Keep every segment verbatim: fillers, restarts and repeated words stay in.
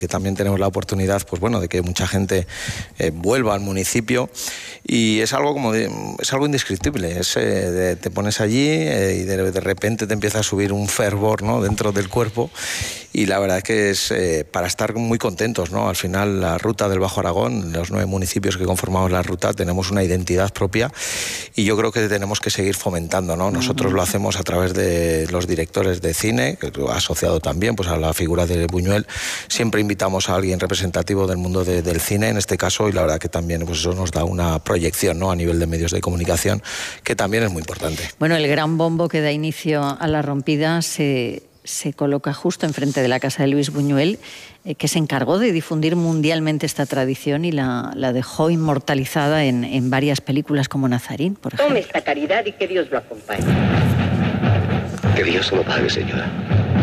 que también tenemos la oportunidad, pues bueno, de que mucha gente eh, vuelva al municipio, y es algo como de, es algo indescriptible. Es, eh, de, te pones allí eh, y de, de repente te empieza a subir un fervor, ¿no?, dentro del cuerpo, y la verdad es que es eh, para estar muy contentos, ¿no? Al final la ruta del Bajo Aragón, los nueve municipios que conformamos la ruta, tenemos una identidad propia, y yo creo que tenemos que seguir fomentando, ¿no? Nosotros lo hacemos a través de los directores de cine, que asociado también pues a la figura de Buñuel. Siempre invitamos a alguien representativo del mundo de, del cine, en este caso, y la verdad que también pues eso nos da una proyección, ¿no?, a nivel de medios de comunicación, que también es muy importante. Bueno, el gran bombo que da inicio a La Rompida se, se coloca justo enfrente de la casa de Luis Buñuel, eh, que se encargó de difundir mundialmente esta tradición y la, la dejó inmortalizada en, en varias películas como Nazarín, por ejemplo. Tome esta caridad y que Dios lo acompañe. Que Dios se lo pague, señora.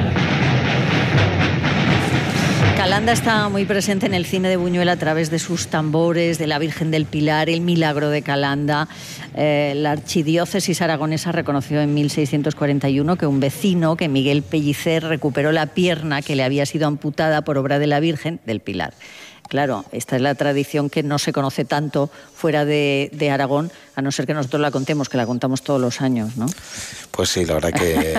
Calanda está muy presente en el cine de Buñuel a través de sus tambores, de la Virgen del Pilar, el Milagro de Calanda. Eh, la archidiócesis aragonesa reconoció en mil seiscientos cuarenta y uno que un vecino, que Miguel Pellicer, recuperó la pierna que le había sido amputada por obra de la Virgen del Pilar. Claro, esta es la tradición que no se conoce tanto fuera de, de Aragón, a no ser que nosotros la contemos, que la contamos todos los años, ¿no? Pues sí, la verdad que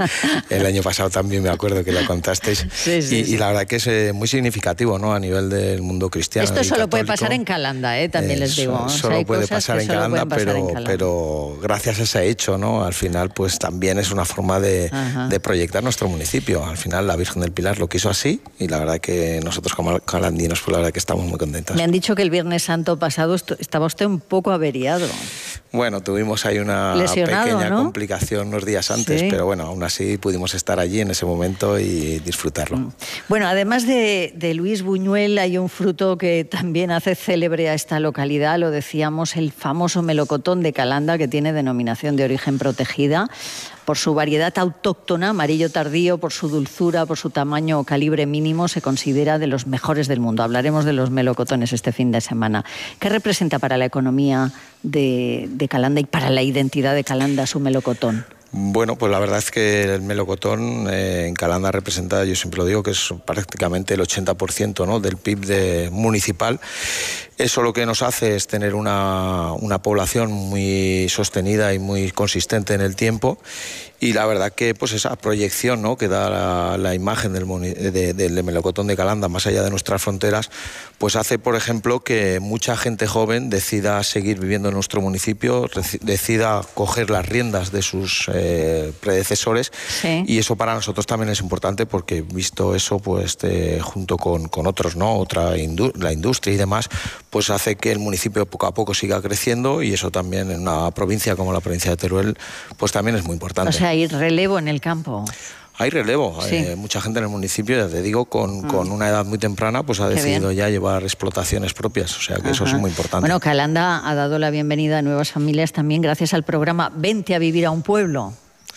el año pasado también me acuerdo que la contasteis. Sí, sí, y, sí. y la verdad que es eh, muy significativo, ¿no?, a nivel del mundo cristiano. Esto solo católico. puede pasar en Calanda, ¿eh? También eh, les digo. So, o sea, solo puede pasar, en Calanda, pasar pero, en Calanda, pero gracias a ese hecho, ¿no?, al final pues también es una forma de, de proyectar nuestro municipio. Al final la Virgen del Pilar lo quiso así, y la verdad que nosotros como calandinos pues la verdad que estamos muy contentos. Me han dicho que el Viernes Santo pasado estaba usted un poco averiado. Bueno, tuvimos ahí una Lesionado, pequeña ¿no? complicación unos días antes, sí. pero bueno, aún así pudimos estar allí en ese momento y disfrutarlo. Bueno, además de, de Luis Buñuel, hay un fruto que también hace célebre a esta localidad, lo decíamos, el famoso melocotón de Calanda, que tiene denominación de origen protegida por su variedad autóctona, amarillo tardío, por su dulzura, por su tamaño o calibre mínimo, se considera de los mejores del mundo. Hablaremos de los melocotones este fin de semana. ¿Qué representa para la economía de, de Calanda y para la identidad de Calanda su melocotón? Bueno, pues la verdad es que el melocotón eh, en Calanda representa, yo siempre lo digo, que es prácticamente el ochenta por ciento, ¿no?, del P I B de, municipal. Eso lo que nos hace es tener una, una población muy sostenida y muy consistente en el tiempo, y la verdad que pues esa proyección, ¿no?, que da la, la imagen del, de, del melocotón de Calanda más allá de nuestras fronteras, pues hace, por ejemplo, que mucha gente joven decida seguir viviendo en nuestro municipio, decida coger las riendas de sus eh, predecesores, sí. Y eso para nosotros también es importante, porque visto eso, pues eh, junto con, con otros, ¿no?, otra indu la industria y demás, pues hace que el municipio poco a poco siga creciendo, y eso también en una provincia como la provincia de Teruel, pues también es muy importante. O sea, hay relevo en el campo. Hay relevo, sí. eh, mucha gente en el municipio, ya te digo, con, mm. con una edad muy temprana, pues ha Qué decidido bien. ya llevar explotaciones propias, o sea que Ajá. eso es muy importante. Bueno, Calanda ha dado la bienvenida a nuevas familias también gracias al programa Vente a vivir a un pueblo.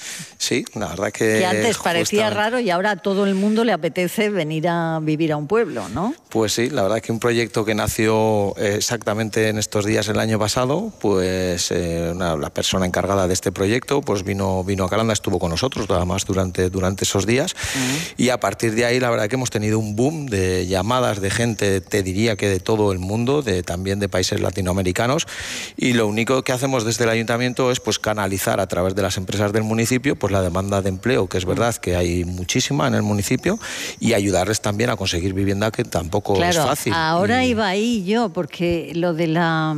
Sí, la verdad que... Que antes parecía justamente raro y ahora a todo el mundo le apetece venir a vivir a un pueblo, ¿no? Pues sí, la verdad que un proyecto que nació exactamente en estos días el año pasado, pues eh, una, la persona encargada de este proyecto pues vino, vino a Calanda, estuvo con nosotros nada más durante, durante esos días, uh-huh. y a partir de ahí la verdad que hemos tenido un boom de llamadas de gente, te diría que de todo el mundo, de, también de países latinoamericanos, y lo único que hacemos desde el ayuntamiento es pues canalizar a través de las empresas del municipio pues la demanda de empleo, que es verdad que hay muchísima en el municipio, y ayudarles también a conseguir vivienda, que tampoco claro, es fácil. Ahora y... iba ahí yo, porque lo de la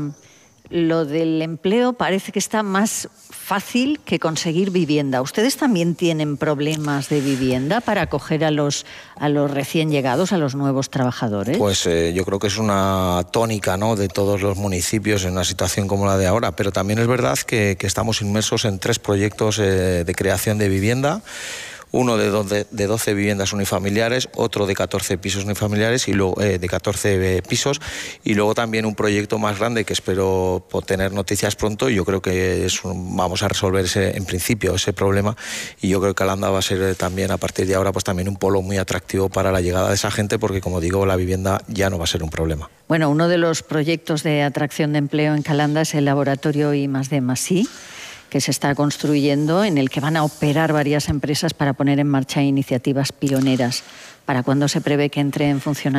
lo del empleo parece que está más fácil que conseguir vivienda. ¿Ustedes también tienen problemas de vivienda para acoger a los, a los recién llegados, a los nuevos trabajadores? Pues eh, yo creo que es una tónica, ¿no?, de todos los municipios en una situación como la de ahora, pero también es verdad que, que estamos inmersos en tres proyectos eh, de creación de vivienda. Uno de doce, de doce viviendas unifamiliares, otro de catorce pisos unifamiliares y luego eh, de catorce pisos, y luego también un proyecto más grande que espero tener noticias pronto, y yo creo que es un, vamos a resolver ese, en principio ese problema, y yo creo que Calanda va a ser también a partir de ahora pues también un polo muy atractivo para la llegada de esa gente, porque como digo, la vivienda ya no va a ser un problema. Bueno, uno de los proyectos de atracción de empleo en Calanda es el laboratorio I más D más I, que se está construyendo, en el que van a operar varias empresas para poner en marcha iniciativas pioneras. ¿Para cuándo se prevé que entre en funcionamiento?